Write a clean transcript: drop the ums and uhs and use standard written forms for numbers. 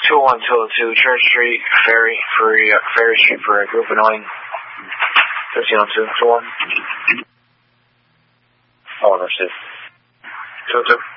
21202 Church Street, Ferry Street for Group Annoying. 1502, 21. Oh, no shit. 22.